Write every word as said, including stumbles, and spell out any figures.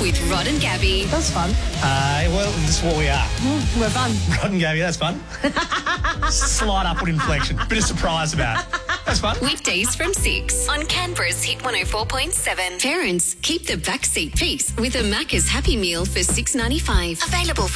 with Rod and Gabby. That's fun. Uh, well, this is what we are. Mm, we're fun. Rod and Gabby, that's fun. Slight upward inflection. Bit of surprise about it. That's fun. Weekdays from six on Canberra's Hit one oh four point seven. Parents, keep the backseat peace with a Macca's Happy Meal for six ninety-five. Available